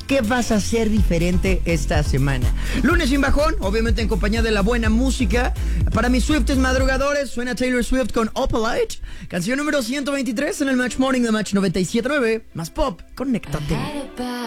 ¿Qué vas a hacer diferente esta semana? Lunes sin bajón, obviamente en compañía de la buena música. Para mis Swifties madrugadores, suena Taylor Swift con Opalite. Canción número 123 en el Match Morning de Match 97.9. Más pop, conéctate.